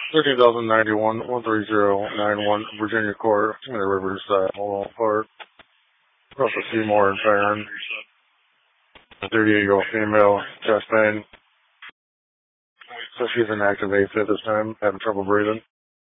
13,091, 13091, Virginia Court, in the Riverside, Mobile Park. Russell Seymour and Farron. 38-year-old female, chest pain. So she's in active AFib this time, having trouble breathing.